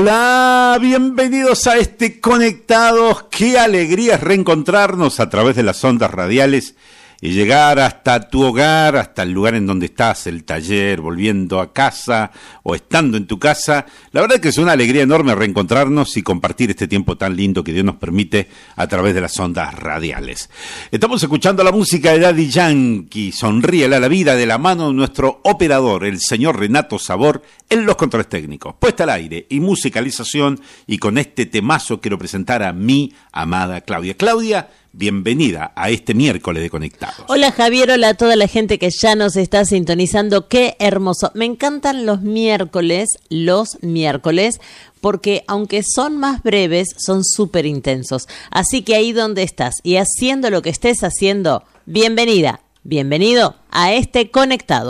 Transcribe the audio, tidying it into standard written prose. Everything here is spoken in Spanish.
Hola, bienvenidos a este Conectados. Qué alegría es reencontrarnos a través de las ondas radiales y llegar hasta tu hogar, hasta el lugar en donde estás, el taller, volviendo a casa o estando en tu casa. La verdad que es una alegría enorme reencontrarnos y compartir este tiempo tan lindo que Dios nos permite a través de las ondas radiales. Estamos escuchando la música de Daddy Yankee, Sonríele a la vida, de la mano de nuestro operador, el señor Renato Sabor, en los controles técnicos, puesta al aire y musicalización. Y con este temazo quiero presentar a mi amada Claudia. Claudia, bienvenida a este miércoles de Conectados. Hola Javier, hola a toda la gente que ya nos está sintonizando. Qué hermoso. Me encantan los miércoles, porque aunque son más breves, son súper intensos. Así que ahí donde estás y haciendo lo que estés haciendo, bienvenida, bienvenido a este Conectado.